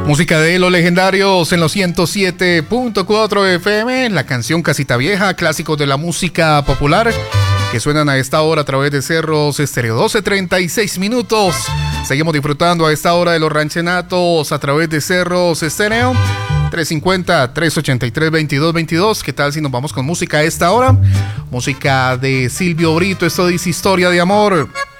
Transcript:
Música de los legendarios en los 107.4 FM, la canción Casita Vieja, clásicos de la música popular que suenan a esta hora a través de Cerros Estéreo. 12:36 minutos. Seguimos disfrutando a esta hora de los ranchenatos a través de Cerros Estéreo. 350-383-2222. ¿Qué tal si nos vamos con música a esta hora? Música de Silvio Brito, esto dice Historia de Amor.